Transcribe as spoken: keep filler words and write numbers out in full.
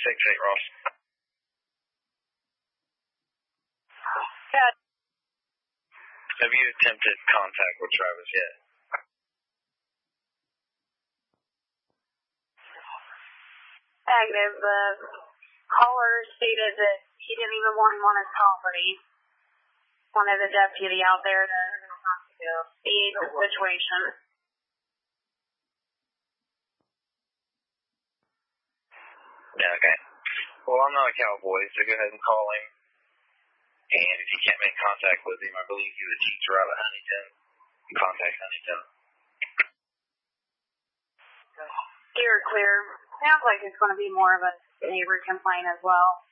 six eight, Ross. Yeah. Have you attempted contact with Travis yet? Negative. The caller stated that he didn't even want him on his property. Wanted the deputy out there to see the situation. Yeah, okay. Well, I'm not a cowboy, so go ahead and call him. And if you can't make contact with him, I believe he's a teacher out of Huntington. Contact Huntington. Steer clear. Sounds like it's going to be more of a neighbor complaint as well.